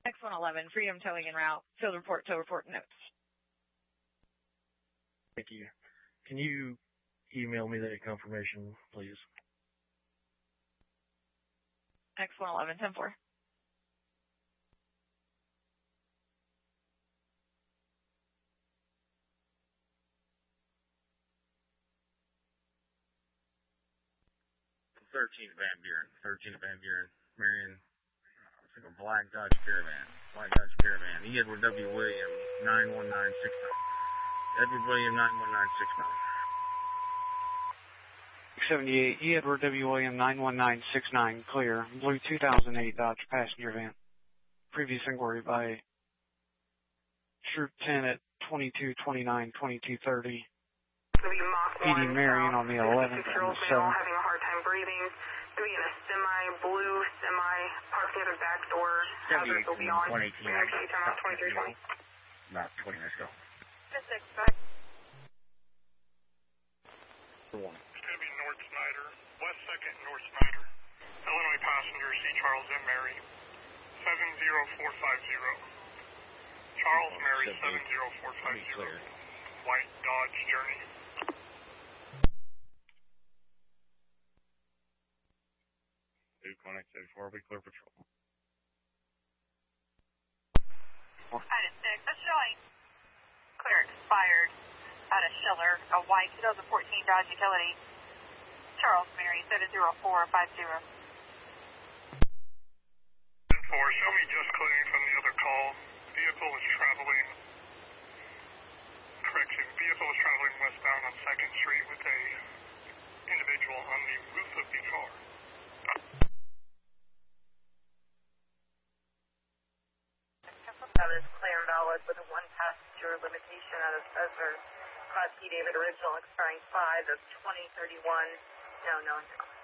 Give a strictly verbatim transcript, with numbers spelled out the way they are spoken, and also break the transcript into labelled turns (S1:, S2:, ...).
S1: X one eleven, Freedom Towing en route. Field report, tow report, notes.
S2: Thank you. Can you email me that confirmation, please?
S1: X one eleven, ten four.
S3: thirteen Van Buren. thirteen Van Buren. Marion. Looks like a black Dodge Caravan. Black Dodge Caravan. E. Edward W. Williams, nine one nine six nine. Edward Williams, nine one nine six nine.
S4: seventy-eight, E. Edward W. Williams, nine one nine six nine. Clear. Blue two thousand eight Dodge passenger van. Previous inquiry by Troop ten at twenty-two twenty-nine, twenty-two thirty. E D Marion on the eleventh and the seventh.
S5: Having a hard time breathing. Doing in a semi, blue semi, parked near the back door. Hazards will be on.
S3: one eighteen.
S5: twenty-three twenty.
S3: About twenty minutes ago.
S5: Just expect.
S3: For one.
S6: It's going to be North Snyder, West second North Snyder. Illinois passenger C. Charles M. Mary, seven zero four five zero. Charles Mary, seven zero four five zero. White Dodge Journey.
S3: Connect eighty-four, we clear patrol.
S5: Out of six, a showing. Clear expired. Out of Schiller, a white two thousand fourteen Dodge Utility. Charles Mary, seven zero four five zero.
S6: ten four, show me just clearing from the other call. Vehicle is traveling. Correction, vehicle is traveling westbound on second Street with a individual on the roof of the car.
S5: That is clear and valid with a one passenger limitation out of Besser. Class P David original expiring five of twenty thirty-one. No, no, no.